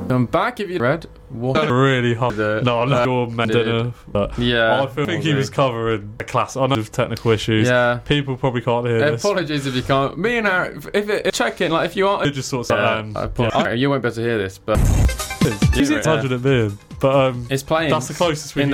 I'm back if you read. What? Really hard. No, your dinner. But yeah, I think he was covering a class. I know of technical issues. Yeah, people probably can't hear this. Apologies if you can't. Me and Eric, check in. Like if you aren't, it just sort of you won't be able to hear this, but he's 100 million. But it's playing. That's the closest we can